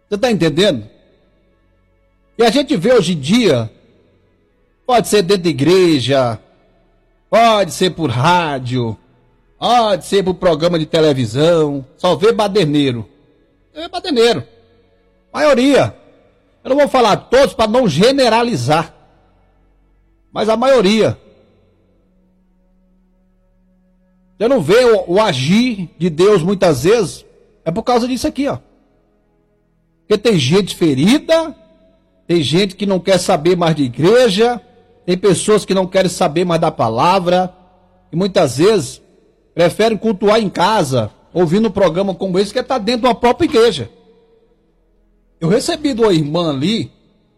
Você está entendendo? E a gente vê hoje em dia, pode ser dentro da igreja, pode ser por rádio, pode ser por programa de televisão, só vê baderneiro. É baderneiro. Maioria. Eu não vou falar todos para não generalizar, mas a maioria. Você não vê o agir de Deus muitas vezes, é por causa disso aqui, ó. Porque tem gente ferida, tem gente que não quer saber mais de igreja, tem pessoas que não querem saber mais da palavra, e muitas vezes preferem cultuar em casa, ouvindo um programa como esse, que está dentro de uma própria igreja. Eu recebi de uma irmã ali,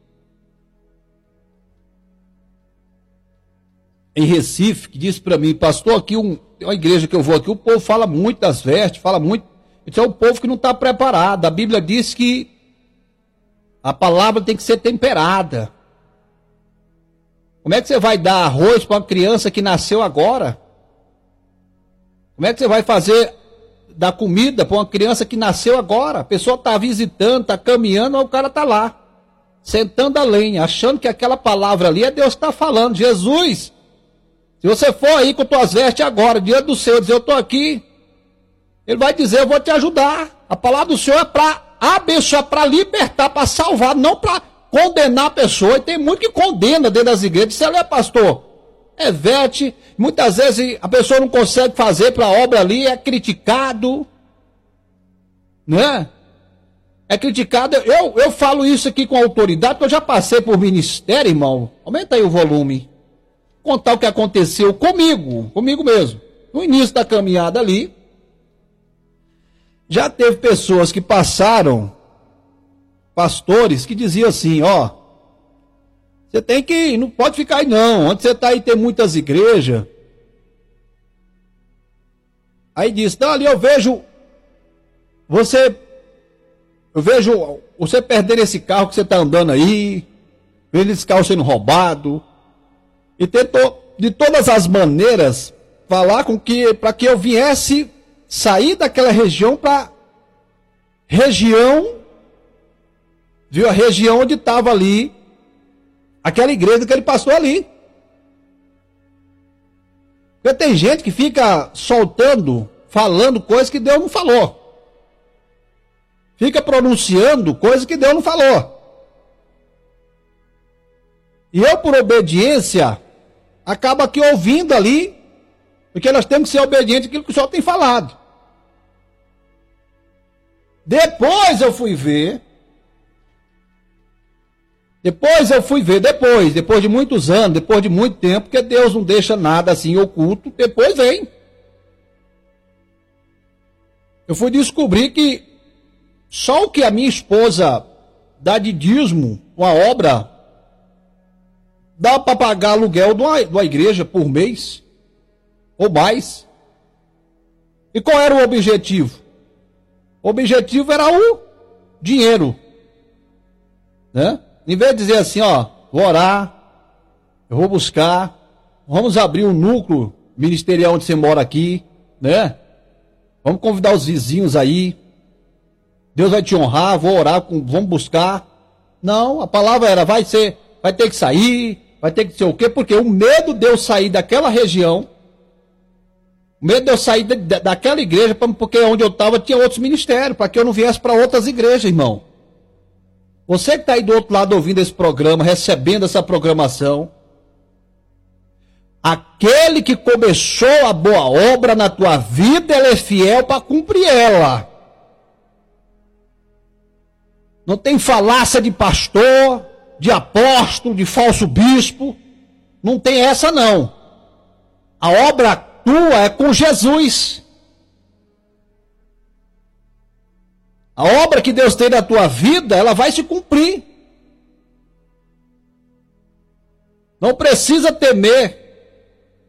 em Recife, que disse para mim, pastor, aqui uma igreja que eu vou aqui, o povo fala muito das vestes, fala muito. Isso é o povo que não está preparado. A Bíblia diz que a palavra tem que ser temperada. Como é que você vai dar arroz para uma criança que nasceu agora? Como é que você vai fazer dar comida para uma criança que nasceu agora? A pessoa está visitando, está caminhando, mas o cara está lá, sentando a lenha, achando que aquela palavra ali é Deus que está falando. Jesus, se você for aí com tuas vestes agora, diante do Senhor, dizer eu estou aqui, Ele vai dizer, eu vou te ajudar. A palavra do Senhor é para abençoar, para libertar, para salvar, não para condenar a pessoa. E tem muito que condena dentro das igrejas. Você lê, pastor, é veste, muitas vezes a pessoa não consegue fazer para a obra ali, é criticado, né? É criticado. Eu falo isso aqui com autoridade, porque eu já passei por ministério, irmão. Aumenta aí o volume. Contar o que aconteceu comigo mesmo. No início da caminhada ali, já teve pessoas que passaram, pastores, que diziam assim, ó, você tem que ir, não pode ficar aí não, onde você está aí tem muitas igrejas. Aí disse, não, ali eu vejo você perdendo esse carro que você está andando aí, vendo esse carro sendo roubado, e tentou de todas as maneiras falar para que eu viesse sair daquela região para viu a região onde estava ali aquela igreja que ele passou ali. Porque tem gente que fica soltando, falando coisas que Deus não falou. Fica pronunciando coisas que Deus não falou. E eu, por obediência, acabo aqui ouvindo ali, porque nós temos que ser obedientes àquilo que o Senhor tem falado. Depois eu fui ver, depois de muitos anos, depois de muito tempo, porque Deus não deixa nada assim oculto, depois vem. Eu fui descobrir que só o que a minha esposa dá de dízimo, uma obra, dá para pagar aluguel de uma igreja por mês, ou mais. E qual era o objetivo? O objetivo era o dinheiro, né? Em vez de dizer assim, ó, vou orar, eu vou buscar, vamos abrir um núcleo ministerial onde você mora aqui, né? Vamos convidar os vizinhos aí, Deus vai te honrar, vou orar, vamos buscar. Não, a palavra era, vai ter que sair, vai ter que ser o quê? Porque o medo de eu sair daquela região, o medo de eu sair daquela igreja, porque onde eu estava tinha outros ministérios, para que eu não viesse para outras igrejas, irmão. Você que está aí do outro lado ouvindo esse programa, recebendo essa programação, aquele que começou a boa obra na tua vida, ele é fiel para cumprir ela. Não tem falácia de pastor, de apóstolo, de falso bispo. Não tem essa não. A obra tua é com Jesus. A obra que Deus tem na tua vida, ela vai se cumprir. Não precisa temer.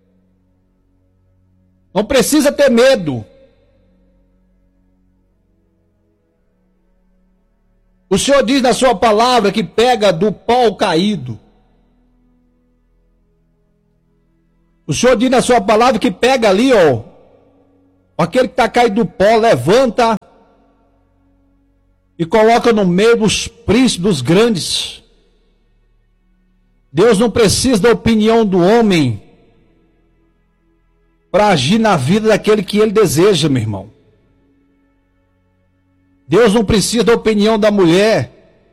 Não precisa ter medo. O Senhor diz na sua palavra que pega do pó caído. O Senhor diz na sua palavra que pega ali, ó, aquele que está caído do pó, levanta e coloca no meio dos príncipes, dos grandes. Deus não precisa da opinião do homem para agir na vida daquele que ele deseja, meu irmão. Deus não precisa da opinião da mulher.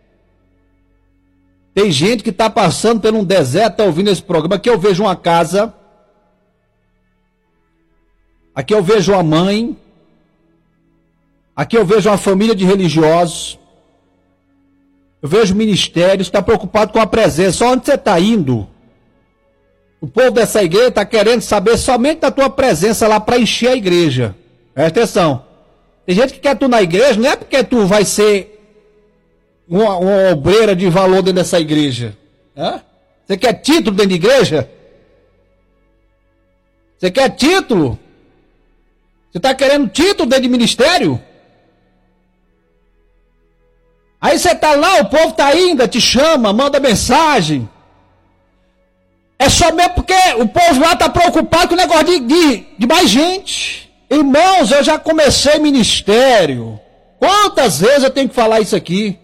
Tem gente que está passando por um deserto, está ouvindo esse programa. Aqui eu vejo uma casa, aqui eu vejo uma mãe, aqui eu vejo uma família de religiosos, eu vejo ministérios, está preocupado com a presença. Só onde você está indo? O povo dessa igreja está querendo saber somente da tua presença lá para encher a igreja. Presta atenção. Tem gente que quer tu na igreja, não é porque tu vai ser uma obreira de valor dentro dessa igreja. Você quer título dentro da igreja? Você quer título? Você está querendo título dentro de ministério? Aí você está lá, o povo está indo, te chama, manda mensagem. É só mesmo porque o povo lá está preocupado com o negócio de mais gente. Irmãos, eu já comecei ministério. Quantas vezes eu tenho que falar isso aqui?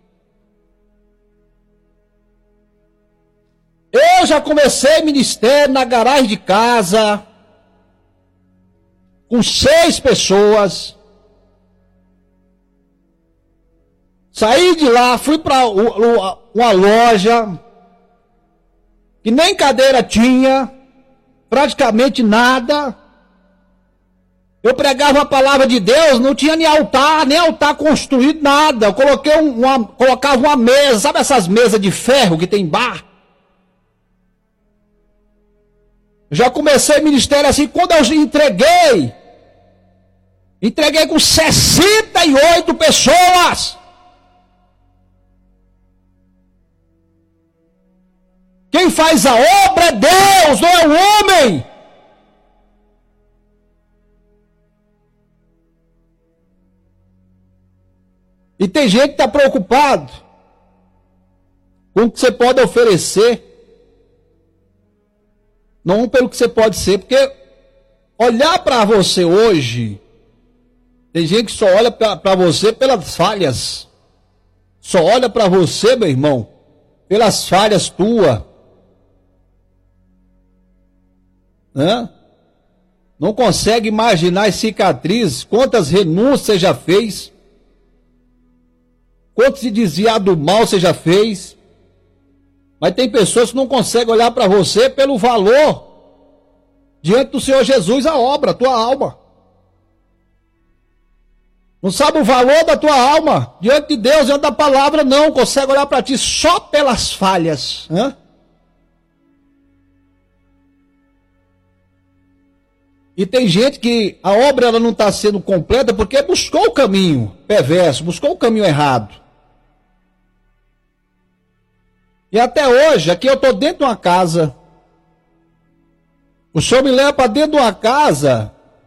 Eu já comecei ministério na garagem de casa, com 6 pessoas. Saí de lá, fui para uma loja, que nem cadeira tinha, praticamente nada. Eu pregava a palavra de Deus, não tinha nem altar construído, nada. Eu colocava uma mesa, sabe essas mesas de ferro que tem em bar? Já comecei ministério assim, quando eu entreguei com 68 pessoas. Quem faz a obra é Deus, não é o homem. E tem gente que está preocupado com o que você pode oferecer, não pelo que você pode ser, porque olhar para você hoje, tem gente que só olha para você pelas falhas, só olha para você, meu irmão, pelas falhas tuas, né? Não consegue imaginar as cicatrizes, quantas renúncias você já fez, quanto se desviar do mal você já fez. Mas tem pessoas que não conseguem olhar para você pelo valor diante do Senhor Jesus, a obra, a tua alma. Não sabe o valor da tua alma diante de Deus, diante da palavra, não consegue olhar para ti só pelas falhas. E tem gente que a obra ela não está sendo completa porque buscou o caminho perverso, buscou o caminho errado. E até hoje, aqui eu estou dentro de uma casa. O Senhor me leva para dentro de uma casa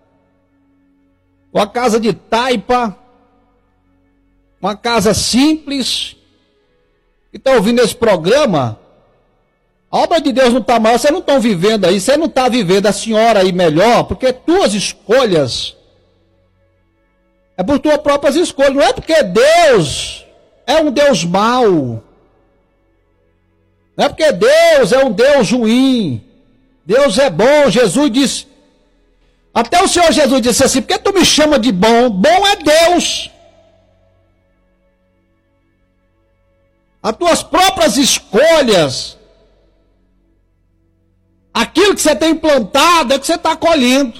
de taipa, uma casa simples. E está ouvindo esse programa? A obra de Deus não está mal, vocês não estão vivendo aí, você não está vivendo a senhora aí melhor, porque tuas escolhas é por tuas próprias escolhas, não é porque Deus é um Deus mau. Não é porque Deus é um Deus ruim. Deus é bom. Jesus disse, até o Senhor Jesus disse assim, por que tu me chama de bom? Bom é Deus. As tuas próprias escolhas, aquilo que você tem plantado é que você está colhendo.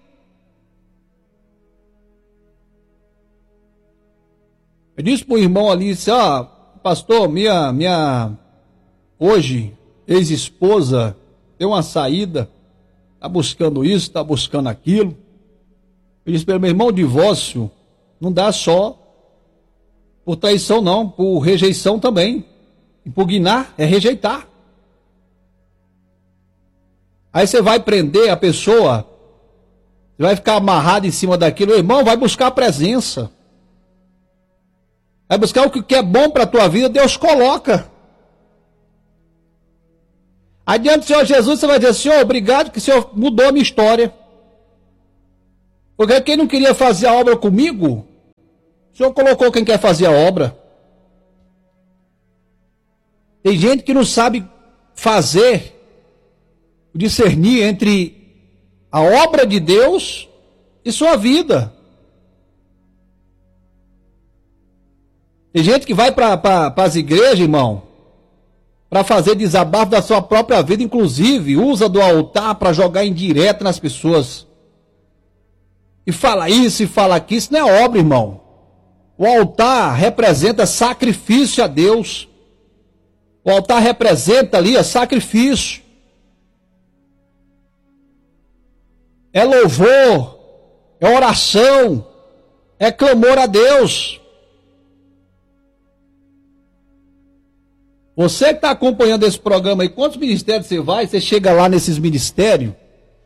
Eu disse para o irmão ali, disse, pastor, minha hoje, ex-esposa, deu uma saída, está buscando isso, está buscando aquilo. Eu disse para ele, meu irmão, divórcio não dá só por traição não, por rejeição também. Impugnar é rejeitar. Aí você vai prender a pessoa, você vai ficar amarrado em cima daquilo, meu irmão, vai buscar a presença. Vai buscar o que é bom para a tua vida, Deus coloca. Adiante do Senhor Jesus, você vai dizer, Senhor, obrigado que o Senhor mudou a minha história. Porque quem não queria fazer a obra comigo, O Senhor colocou quem quer fazer a obra. Tem gente que não sabe discernir entre a obra de Deus e sua vida. Tem gente que vai para as igrejas, irmão, para fazer desabafo da sua própria vida, inclusive usa do altar para jogar indireta nas pessoas. E fala isso e fala aquilo, isso não é obra, irmão. O altar representa sacrifício a Deus. O altar representa ali sacrifício. É louvor, é oração, é clamor a Deus. Você que está acompanhando esse programa aí, quantos ministérios você vai? Você chega lá nesses ministérios.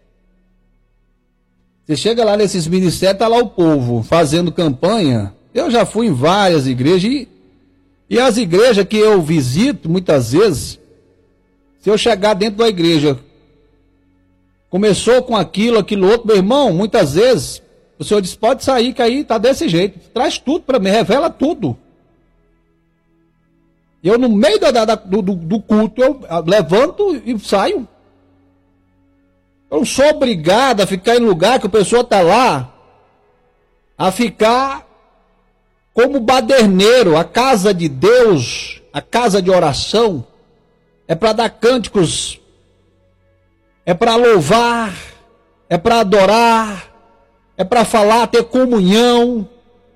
Você chega lá nesses ministérios, está lá o povo fazendo campanha. Eu já fui em várias igrejas e as igrejas que eu visito, muitas vezes, se eu chegar dentro da igreja, começou com aquilo outro, meu irmão, muitas vezes, o senhor diz, pode sair, que aí está desse jeito. Traz tudo para mim, revela tudo. Eu, no meio do culto, eu levanto e saio. Eu não sou obrigado a ficar em lugar que a pessoa está lá, a ficar como baderneiro. A casa de Deus, a casa de oração, é para dar cânticos, é para louvar, é para adorar, é para falar, ter comunhão.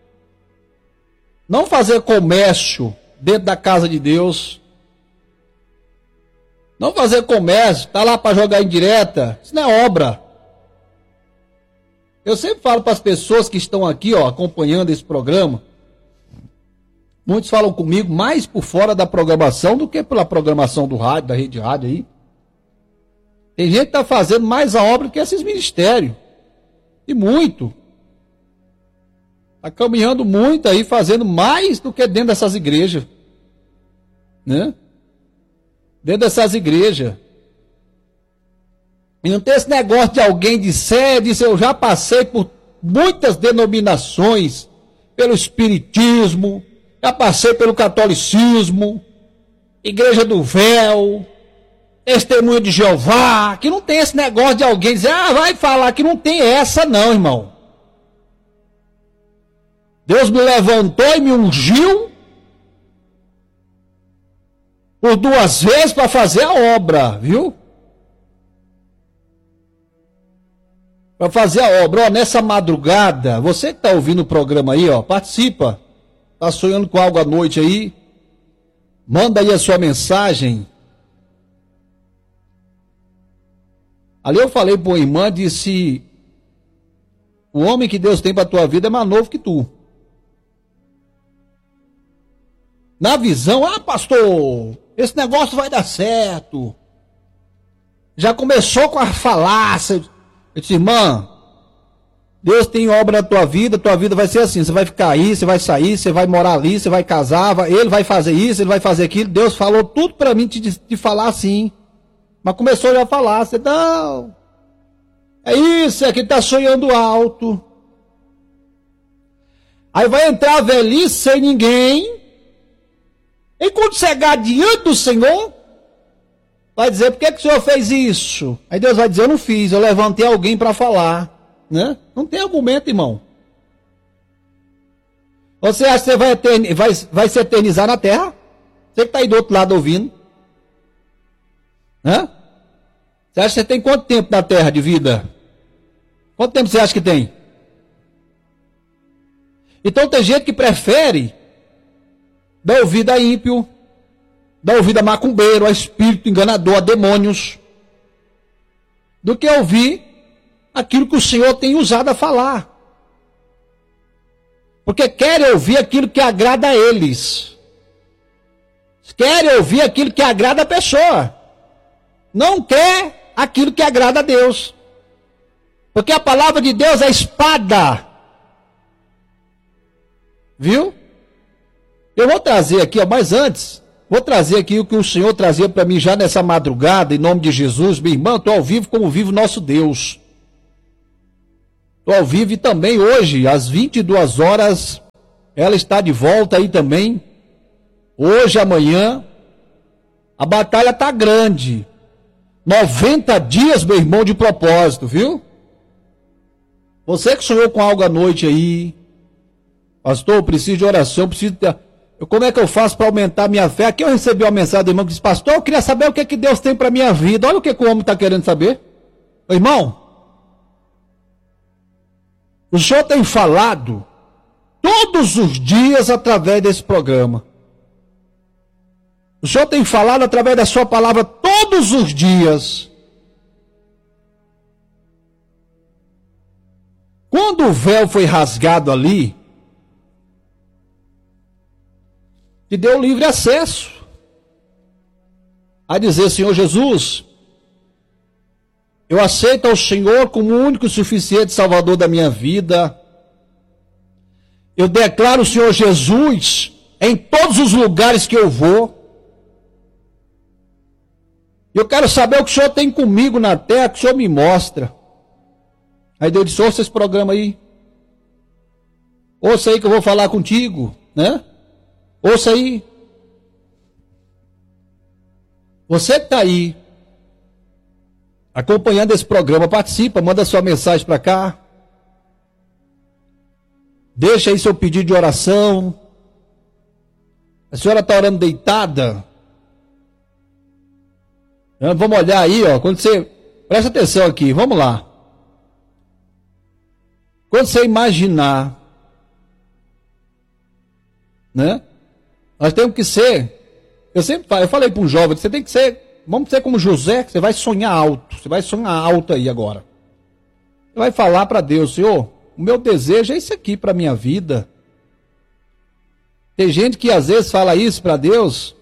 Não fazer comércio dentro da casa de Deus. Não fazer comércio, tá lá para jogar indireta. Isso não é obra. Eu sempre falo para as pessoas que estão aqui, acompanhando esse programa. Muitos falam comigo mais por fora da programação do que pela programação do rádio, da rede rádio aí. Tem gente que está fazendo mais a obra que esses ministérios. E muito. Está caminhando muito aí, fazendo mais do que dentro dessas igrejas. Né? Dentro dessas igrejas. E não tem esse negócio de alguém dizer, eu já passei por muitas denominações, pelo espiritismo, já passei pelo catolicismo, igreja do véu, testemunho de Jeová, que não tem esse negócio de alguém dizer, vai falar, que não tem essa não, irmão. Deus me levantou e me ungiu por 2 vezes para fazer a obra, viu? Para fazer a obra. Nessa madrugada, você que está ouvindo o programa aí, participa. Está sonhando com algo à noite aí? Manda aí a sua mensagem. Ali eu falei para uma irmã, disse, o homem que Deus tem para a tua vida é mais novo que tu. Na visão, pastor, esse negócio vai dar certo. Já começou com a falácia. Eu disse, irmã, Deus tem obra na tua vida vai ser assim, você vai ficar aí, você vai sair, você vai morar ali, você vai casar, ele vai fazer isso, ele vai fazer aquilo. Deus falou tudo para mim te falar assim. Mas começou já a falar, você, não, é isso, é que está sonhando alto. Aí vai entrar a velhice sem ninguém. E quando chegar diante do Senhor, vai dizer, por que o Senhor fez isso? Aí Deus vai dizer, eu não fiz, eu levantei alguém para falar. Né? Não tem argumento, irmão. Você acha que você vai se eternizar na terra? Você que está aí do outro lado ouvindo. Né? Você acha que você tem quanto tempo na terra de vida? Quanto tempo você acha que tem? Então tem gente que prefere dar ouvido a ímpio, dar ouvido a macumbeiro, a espírito enganador, a demônios, do que ouvir aquilo que o Senhor tem usado a falar. Porque querem ouvir aquilo que agrada a eles. Querem ouvir aquilo que agrada a pessoa. Não quer aquilo que agrada a Deus. Porque a palavra de Deus é espada. Viu? Eu vou trazer aqui, mas antes, vou trazer aqui o que o Senhor trazia para mim já nessa madrugada, em nome de Jesus. Minha irmã, estou ao vivo como vive o nosso Deus. Estou ao vivo e também hoje, às 22 horas, ela está de volta aí também, hoje, amanhã. A batalha está grande. 90 dias, meu irmão, de propósito, viu? Você que sonhou com algo à noite aí, pastor, eu preciso de oração, como é que eu faço para aumentar a minha fé? Aqui eu recebi uma mensagem do irmão que disse, pastor, eu queria saber o que Deus tem para a minha vida. Olha o que o homem está querendo saber. Irmão, o senhor tem falado todos os dias através desse programa. O senhor tem falado através da sua palavra todos os dias. Quando o véu foi rasgado ali, te deu livre acesso a dizer, Senhor Jesus, eu aceito ao Senhor como o único e suficiente Salvador da minha vida. Eu declaro o Senhor Jesus em todos os lugares que eu vou. Eu quero saber o que o Senhor tem comigo na terra, que o Senhor me mostra. Aí Deus disse, ouça esse programa aí. Ouça aí que eu vou falar contigo, né? Ouça aí. Você que está aí, acompanhando esse programa, participa, manda sua mensagem para cá. Deixa aí seu pedido de oração. A senhora está orando deitada? Vamos olhar aí, ó. Quando você. Presta atenção aqui, vamos lá. Quando você imaginar, né? Nós temos que ser. Eu falei para um jovem, você tem que ser. Vamos ser como José, que você vai sonhar alto. Você vai sonhar alto aí agora. Você vai falar para Deus, Senhor, o meu desejo é isso aqui para a minha vida. Tem gente que às vezes fala isso para Deus.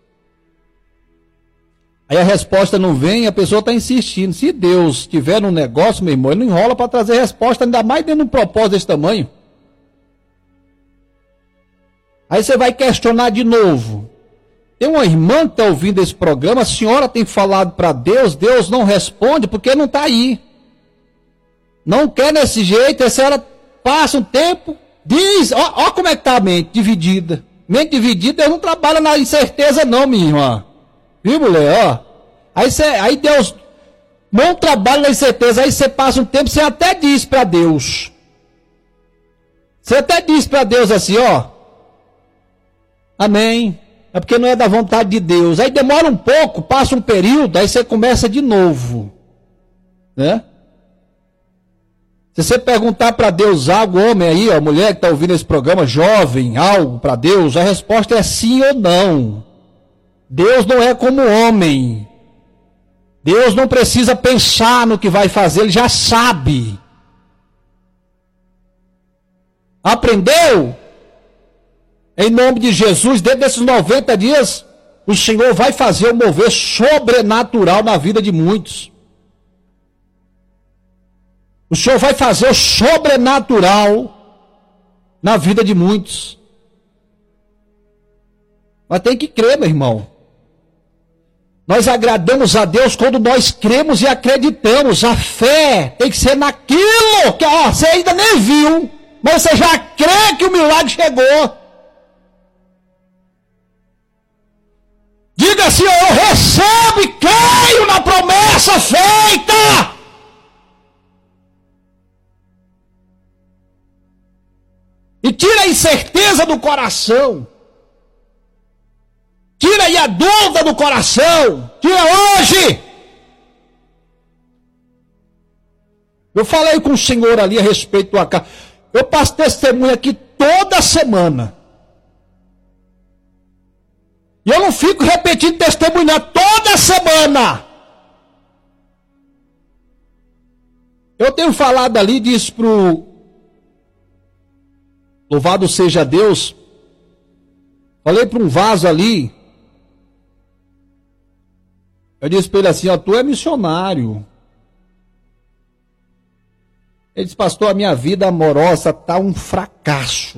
Aí a resposta não vem e a pessoa está insistindo. Se Deus tiver no negócio, meu irmão, ele não enrola para trazer resposta, ainda mais dentro de um propósito desse tamanho. Aí você vai questionar de novo. Tem uma irmã que está ouvindo esse programa, a senhora tem falado para Deus, Deus não responde porque não está aí. Não quer desse jeito, a senhora passa um tempo, diz, ó como é que está a mente dividida. Mente dividida, Deus não trabalha na incerteza não, minha irmã. Viu, mulher? Ó. Aí Deus não trabalha na incerteza. Aí você passa um tempo, você até diz para Deus. Você até diz para Deus assim, ó. Amém. É porque não é da vontade de Deus. Aí demora um pouco, passa um período, aí você começa de novo. Né? Se você perguntar para Deus algo, homem aí, ó, mulher que está ouvindo esse programa, jovem, algo para Deus, a resposta é sim ou não. Deus não é como homem. Deus não precisa pensar no que vai fazer, ele já sabe. Aprendeu? Em nome de Jesus, dentro desses 90 dias, o Senhor vai fazer um mover sobrenatural na vida de muitos. O Senhor vai fazer o sobrenatural na vida de muitos. Mas tem que crer, meu irmão. Nós agradamos a Deus quando nós cremos e acreditamos. A fé tem que ser naquilo que você ainda nem viu, mas você já crê que o milagre chegou. Diga assim, eu recebo e creio na promessa feita. E tira a incerteza do coração. Tira aí a dúvida do coração. Tira hoje. Eu falei com o Senhor ali a respeito do acaso. Eu passo testemunho aqui toda semana. E eu não fico repetindo testemunho toda semana. Eu tenho falado ali, disse pro louvado seja Deus. Falei para um vaso ali. Eu disse para ele assim, ó, tu é missionário. Ele disse, pastor, a minha vida amorosa está um fracasso.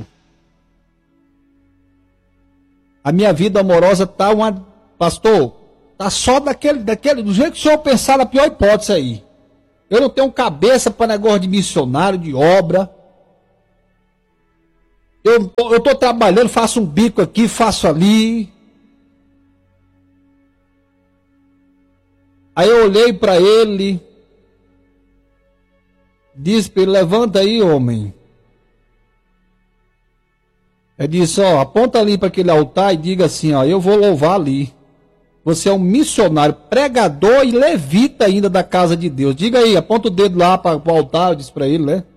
A minha vida amorosa está pastor, está só do jeito que o senhor pensar na pior hipótese aí. Eu não tenho cabeça para negócio de missionário, de obra. Eu estou trabalhando, faço um bico aqui, faço ali. Aí eu olhei para ele, disse para ele, levanta aí, homem. Eu disse, ó, aponta ali para aquele altar e diga assim, ó, eu vou louvar ali. Você é um missionário, pregador e levita ainda da casa de Deus. Diga aí, aponta o dedo lá para o altar, eu disse para ele, né?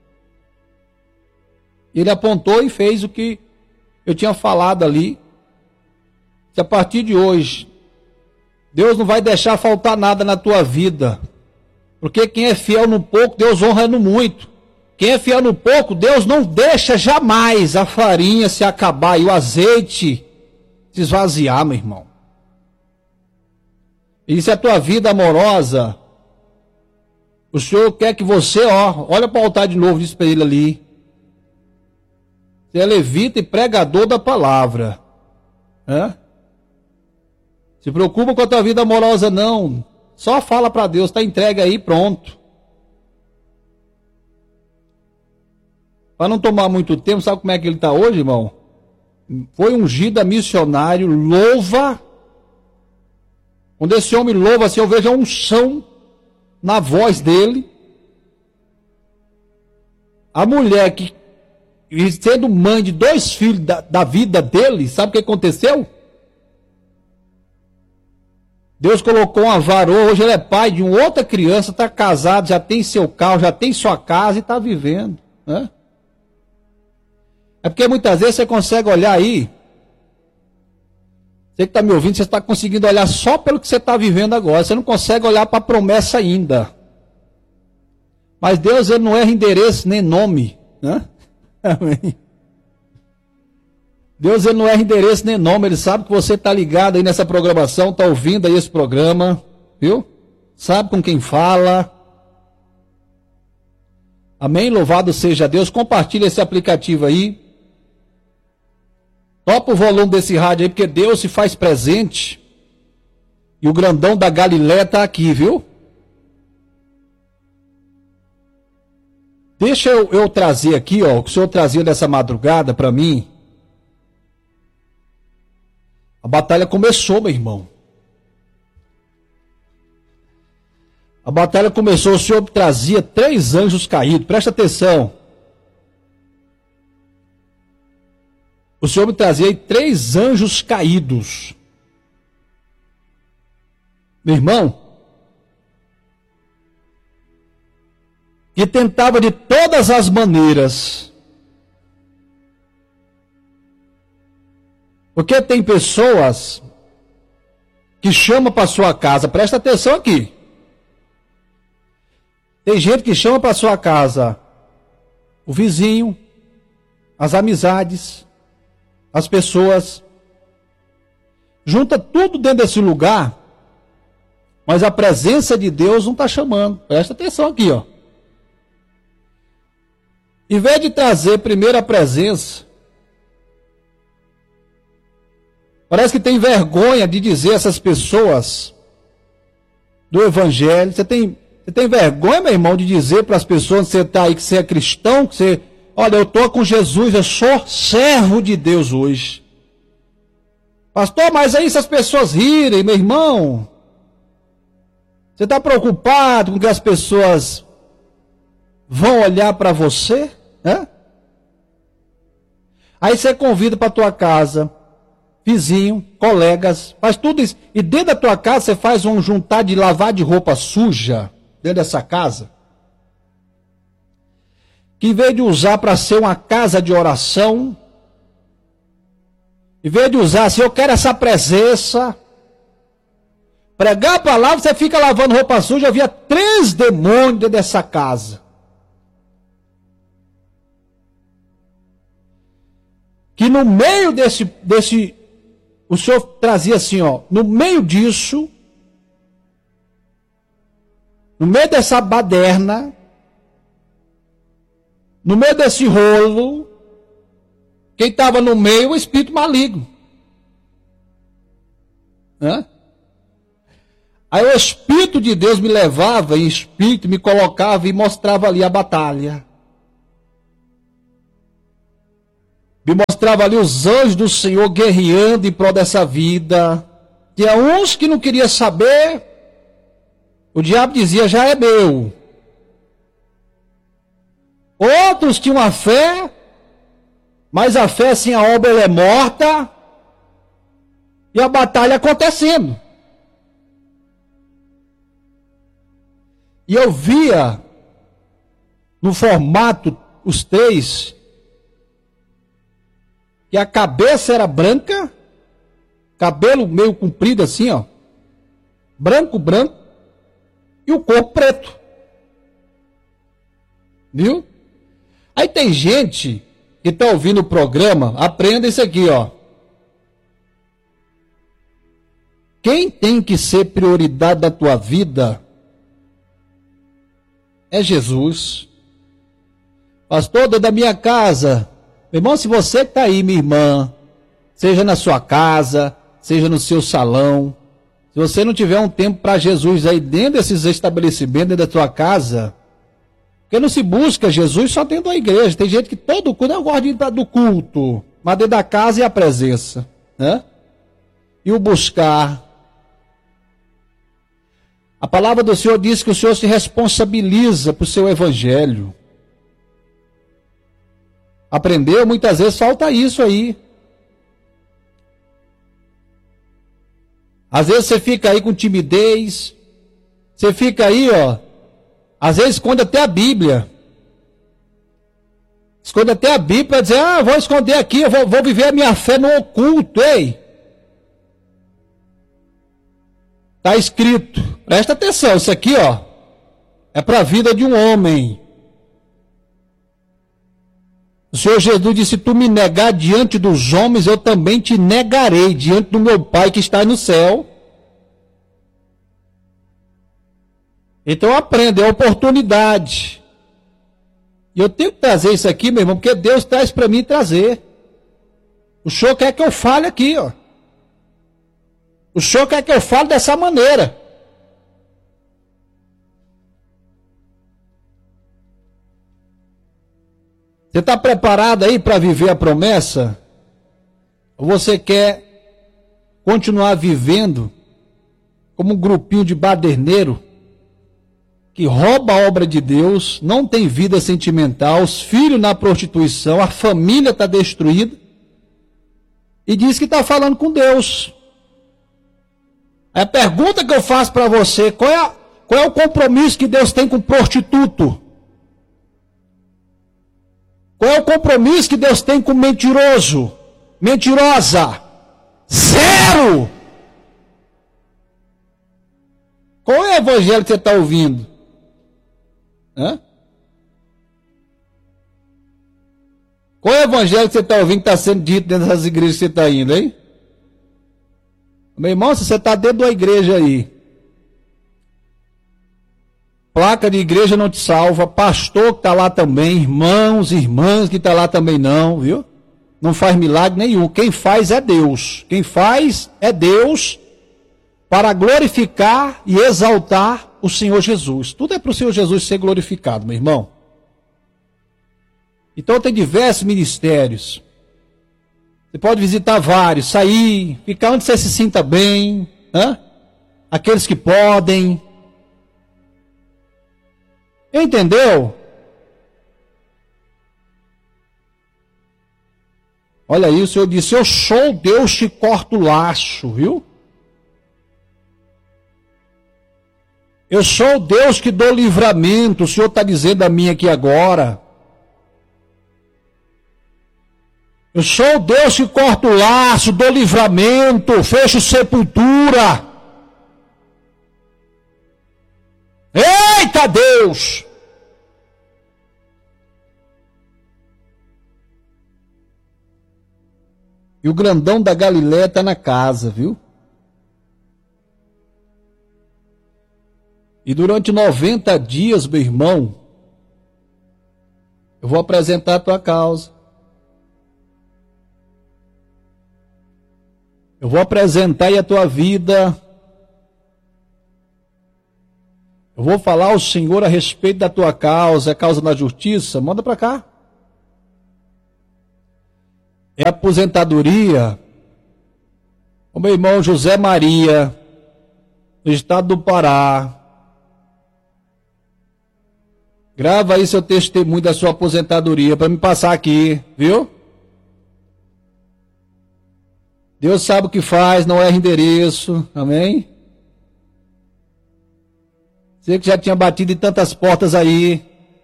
Ele apontou e fez o que eu tinha falado ali. Que a partir de hoje, Deus não vai deixar faltar nada na tua vida. Porque quem é fiel no pouco, Deus honra no muito. Quem é fiel no pouco, Deus não deixa jamais a farinha se acabar e o azeite se esvaziar, meu irmão. E se a tua vida amorosa, o Senhor quer que você, ó, olha para o altar de novo, diz para ele ali. Você é levita e pregador da palavra. Se preocupa com a tua vida amorosa, não. Só fala para Deus, está entregue aí, pronto. Para não tomar muito tempo, sabe como é que ele está hoje, irmão? Foi ungido a missionário, louva. Quando esse homem louva, assim, eu vejo a unção na voz dele. A mulher que, sendo mãe de 2 filhos da vida dele, sabe o que aconteceu? Deus colocou uma varoa, hoje ele é pai de uma outra criança, está casado, já tem seu carro, já tem sua casa e está vivendo, né? É porque muitas vezes você consegue olhar aí, você que está me ouvindo, você está conseguindo olhar só pelo que você está vivendo agora, você não consegue olhar para a promessa ainda. Mas Deus, ele não erra endereço nem nome, né? Amém. Deus, ele não erra endereço nem nome, ele sabe que você está ligado aí nessa programação, está ouvindo aí esse programa, viu? Sabe com quem fala. Amém? Louvado seja Deus. Compartilha esse aplicativo aí. Topa o volume desse rádio aí, porque Deus se faz presente. E o grandão da Galileia está aqui, viu? Deixa eu trazer aqui, ó, o que o senhor trazia dessa madrugada para mim. A batalha começou, meu irmão. A batalha começou, o senhor trazia 3 anjos caídos, presta atenção. O senhor me trazia aí 3 anjos caídos. Meu irmão, que tentava de todas as maneiras. Porque tem pessoas que chamam para sua casa, presta atenção aqui. Tem gente que chama para sua casa o vizinho, as amizades, as pessoas. Junta tudo dentro desse lugar, mas a presença de Deus não está chamando. Presta atenção aqui, ó. Em vez de trazer primeiro a presença, parece que tem vergonha de dizer a essas pessoas do evangelho. Você tem vergonha, meu irmão, de dizer para as pessoas que você está aí, que você é cristão, que você, olha, eu estou com Jesus, eu sou servo de Deus hoje. Pastor, mas aí se as pessoas rirem, meu irmão, você está preocupado com que as pessoas vão olhar para você? Né? Aí você convida para a tua casa, vizinho, colegas, faz tudo isso. E dentro da tua casa você faz um juntar de lavar de roupa suja, dentro dessa casa. Que em vez de usar para ser uma casa de oração, em vez de usar assim, eu quero essa presença, pregar a palavra, você fica lavando roupa suja. Havia 3 demônios dentro dessa casa. Que no meio desse, o Senhor trazia assim, ó, no meio disso, no meio dessa baderna, no meio desse rolo, quem estava no meio, o espírito maligno. Hã? Aí o Espírito de Deus me levava em espírito, me colocava e mostrava ali a batalha. encontrava ali os anjos do Senhor guerreando em prol dessa vida. Tinha uns que não queriam saber, o diabo dizia, já é meu. Outros tinham a fé, mas a fé sem a obra ela é morta, e a batalha acontecendo. E eu via, no formato, os três, que a cabeça era branca, cabelo meio comprido assim, ó, branco, e o corpo preto. Viu? Aí tem gente que está ouvindo o programa, aprenda isso aqui, ó. Quem tem que ser prioridade da tua vida é Jesus. Pastor, da minha casa. Meu irmão, se você está aí, minha irmã, seja na sua casa, seja no seu salão, se você não tiver um tempo para Jesus aí dentro desses estabelecimentos, dentro da tua casa, porque não se busca Jesus só dentro da igreja. Tem gente que todo culto, eu gosto de ir do culto, mas dentro da casa e a presença, né? E o buscar. A palavra do Senhor diz que o Senhor se responsabiliza por seu evangelho. Aprendeu? Muitas vezes falta isso aí. Às vezes você fica aí com timidez, você fica aí, ó, às vezes esconde até a Bíblia. Esconde até a Bíblia para dizer, eu vou esconder aqui, eu vou viver a minha fé no oculto, ei. Está escrito, presta atenção, isso aqui, ó, é para a vida de um homem. O Senhor Jesus disse, se tu me negar diante dos homens, eu também te negarei diante do meu Pai que está no céu. Então aprenda, é oportunidade. E eu tenho que trazer isso aqui, meu irmão, porque Deus traz para mim trazer. O Senhor quer que eu fale aqui, ó. O Senhor quer que eu fale dessa maneira. Você está preparado aí para viver a promessa? Ou você quer continuar vivendo como um grupinho de baderneiro que rouba a obra de Deus, não tem vida sentimental, os filhos na prostituição, a família está destruída e diz que está falando com Deus? A pergunta que eu faço para você, qual é o compromisso que Deus tem com o prostituto? Qual é o compromisso que Deus tem com o mentiroso? Mentirosa? Zero! Qual é o evangelho que você está ouvindo? Hã? Qual é o evangelho que você está ouvindo que está sendo dito dentro das igrejas que você está indo, hein? Meu irmão, se você está dentro da igreja aí, placa de igreja não te salva, pastor que está lá também, irmãos, irmãs que está lá também não, viu? Não faz milagre nenhum. Quem faz é Deus. Quem faz é Deus para glorificar e exaltar o Senhor Jesus. Tudo é para o Senhor Jesus ser glorificado, meu irmão. Então tem diversos ministérios. Você pode visitar vários, sair, ficar onde você se sinta bem, né? Aqueles que podem. Entendeu? Olha aí, o Senhor disse, eu sou Deus que corta o laço, viu? Eu sou Deus que dou livramento, o Senhor está dizendo a mim aqui agora. Eu sou Deus que corta o laço, dou livramento, fecho sepultura. Eita Deus! E o grandão da Galileia está na casa, viu? E durante 90 dias, meu irmão, eu vou apresentar a tua causa. Eu vou apresentar aí a tua vida. Eu vou falar ao Senhor a respeito da tua causa, a causa da justiça. Manda para cá. é aposentadoria. O meu irmão José Maria, do estado do Pará. Grava aí seu testemunho da sua aposentadoria para me passar aqui, viu? Deus sabe o que faz, não erra endereço, amém? Você que já tinha batido em tantas portas aí.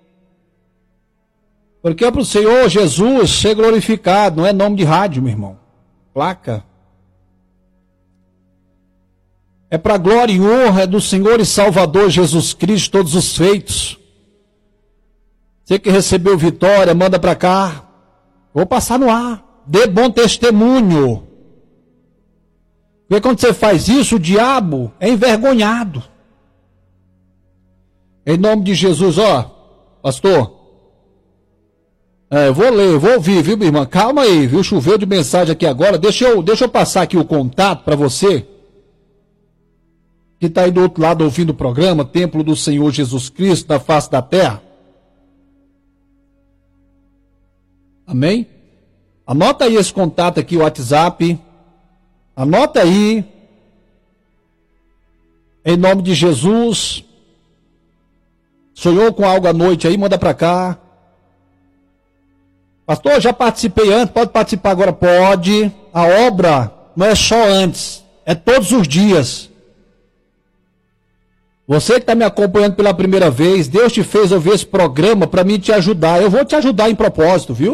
Porque é para o Senhor Jesus ser glorificado, não é nome de rádio, meu irmão. Placa. É para a glória e honra do Senhor e Salvador Jesus Cristo, todos os feitos. Você que recebeu vitória, manda para cá. Vou passar no ar. Dê bom testemunho. Porque quando você faz isso, o diabo é envergonhado. Em nome de Jesus, ó, pastor. Eu vou ler, eu vou ouvir, viu, minha irmã? Calma aí, viu? Choveu de mensagem aqui agora. Deixa eu passar aqui o contato para você, que está aí do outro lado ouvindo o programa, Templo do Senhor Jesus Cristo, da face da terra. Amém? Anota aí esse contato aqui, o WhatsApp. Anota aí. Em nome de Jesus. Sonhou com algo à noite aí? Manda para cá. Pastor, já participei antes, pode participar agora? Pode. A obra não é só antes, é todos os dias. Você que está me acompanhando pela primeira vez, Deus te fez ouvir esse programa para mim te ajudar. Eu vou te ajudar em propósito, viu?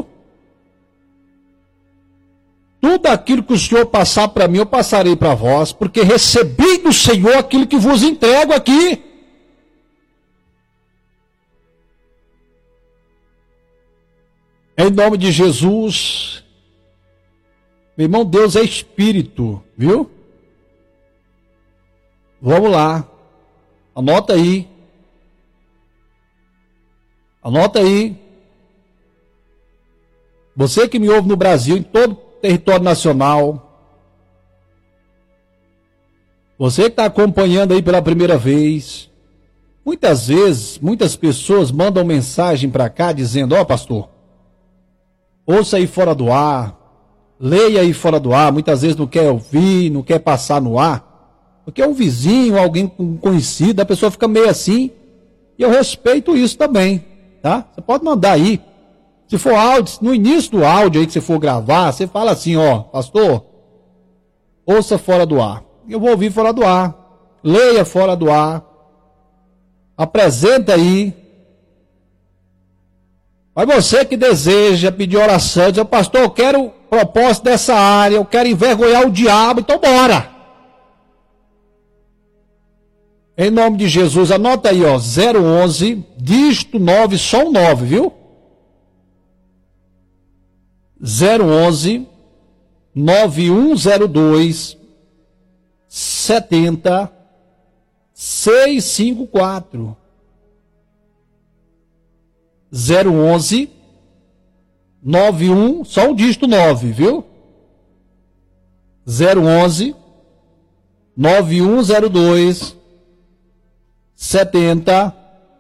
Tudo aquilo que o Senhor passar para mim, eu passarei para vós, porque recebi do Senhor aquilo que vos entrego aqui. Em nome de Jesus. Meu irmão, Deus é Espírito, viu? Vamos lá. Anota aí. Anota aí. Você que me ouve no Brasil, em todo o território nacional. Você que está acompanhando aí pela primeira vez. Muitas vezes, muitas pessoas mandam mensagem para cá dizendo, ó, pastor, ouça aí fora do ar, leia aí fora do ar, muitas vezes não quer ouvir, não quer passar no ar, porque é um vizinho, alguém conhecido, a pessoa fica meio assim, e eu respeito isso também, tá? Você pode mandar aí, se for áudio, no início do áudio aí que você for gravar, você fala assim, ó, pastor, ouça fora do ar, eu vou ouvir fora do ar, leia fora do ar, apresenta aí. Mas você que deseja pedir oração, diz, pastor, eu quero propósito dessa área, eu quero envergonhar o diabo, então bora. Em nome de Jesus, anota aí, ó, 011, dígito 9, só um 9, viu? 011, 9102, 70, 654. 011 91, só o dígito 9, viu? 011 9102 70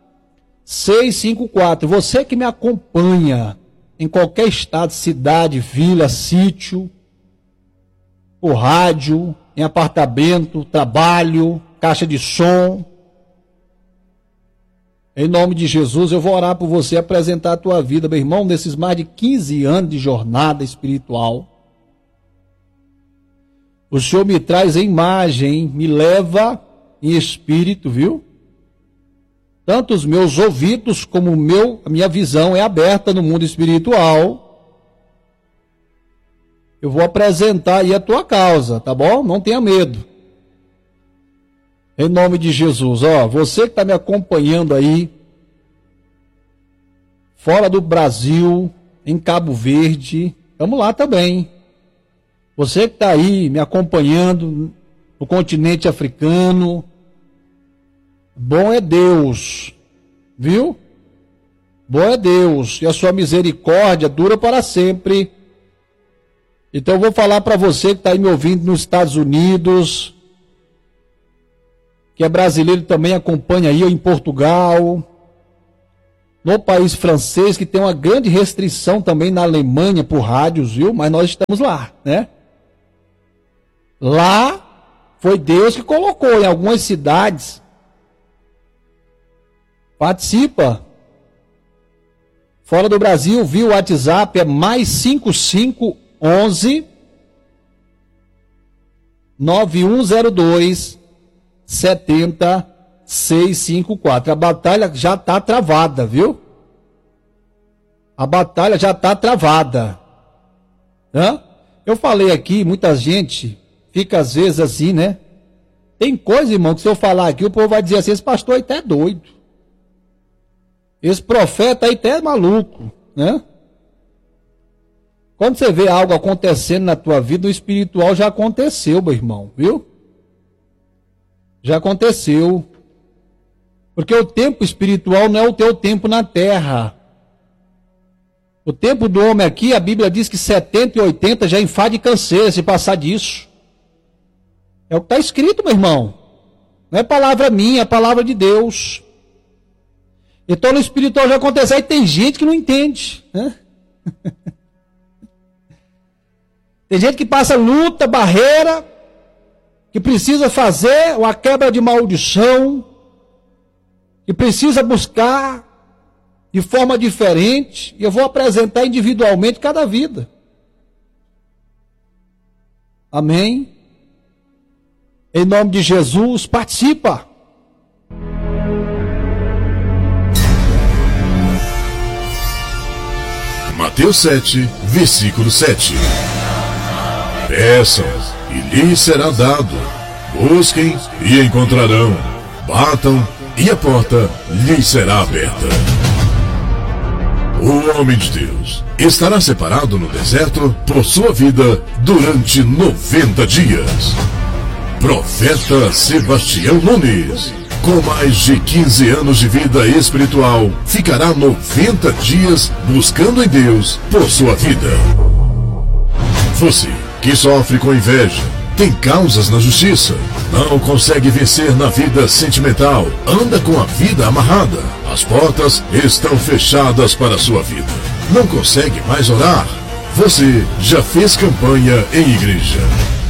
654. Você que me acompanha em qualquer estado, cidade, vila, sítio, por rádio, em apartamento, trabalho, caixa de som. Em nome de Jesus, eu vou orar por você, apresentar a tua vida, meu irmão, nesses mais de 15 anos de jornada espiritual. O Senhor me traz em imagem, me leva em espírito, viu? Tanto os meus ouvidos como a minha visão é aberta no mundo espiritual. Eu vou apresentar aí a tua causa, tá bom? Não tenha medo. Em nome de Jesus, ó, você que está me acompanhando aí, fora do Brasil, em Cabo Verde, vamos lá também. Você que está aí me acompanhando no continente africano, bom é Deus, viu? Bom é Deus, e a sua misericórdia dura para sempre. Então eu vou falar para você que está aí me ouvindo nos Estados Unidos, que é brasileiro também, acompanha aí, em Portugal, no país francês, que tem uma grande restrição também na Alemanha por rádios, viu? Mas nós estamos lá, né? Lá foi Deus que colocou em algumas cidades. Participa. Fora do Brasil, viu? O WhatsApp é mais 5511 9102 70654. A batalha já está travada, viu? A batalha já está travada. Hã? Eu falei aqui, muita gente fica às vezes assim, né? Tem coisa, irmão, que se eu falar aqui, o povo vai dizer assim, esse pastor aí até é doido. Esse profeta aí até é maluco, né? Quando você vê algo acontecendo na tua vida, o espiritual já aconteceu, meu irmão, viu? Já aconteceu. Porque o tempo espiritual não é o teu tempo na terra. O tempo do homem aqui, a Bíblia diz que 70 e 80 já enfade e canseira se passar disso. É o que está escrito, meu irmão. Não é palavra minha, é palavra de Deus. Então no espiritual já aconteceu e tem gente que não entende, né? Tem gente que passa luta, barreira, que precisa fazer uma quebra de maldição, que precisa buscar de forma diferente, e eu vou apresentar individualmente cada vida. Amém? Em nome de Jesus, participa. Mateus 7, versículo 7. Peçam, e lhes será dado. Busquem, e encontrarão. Batam, e a porta lhes será aberta. O homem de Deus estará separado no deserto por sua vida durante 90 dias. Profeta Sebastião Nunes, com mais de 15 anos de vida espiritual, ficará 90 dias buscando em Deus por sua vida. Você que sofre com inveja, tem causas na justiça, não consegue vencer na vida sentimental, anda com a vida amarrada, as portas estão fechadas para a sua vida, não consegue mais orar, você já fez campanha em igreja.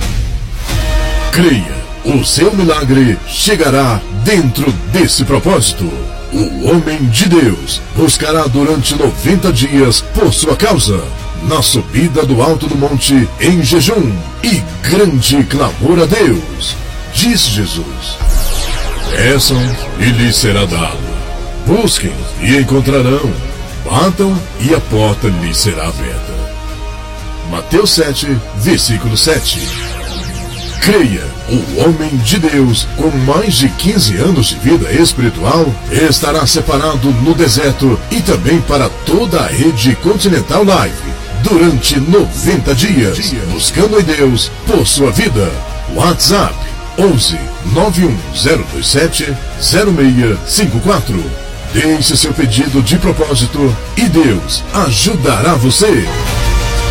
Creia, o seu milagre chegará dentro desse propósito. O homem de Deus buscará durante 90 dias por sua causa, na subida do alto do monte em jejum e grande clamor a Deus. Diz Jesus: peçam e lhes será dado, busquem e encontrarão, batam e a porta lhes será aberta. Mateus 7, versículo 7. Creia, o homem de Deus, com mais de 15 anos de vida espiritual, estará separado no deserto e também para toda a rede Continental Live, durante 90 dias, buscando em Deus por sua vida. WhatsApp 11 91027 0654. Deixe seu pedido de propósito e Deus ajudará você.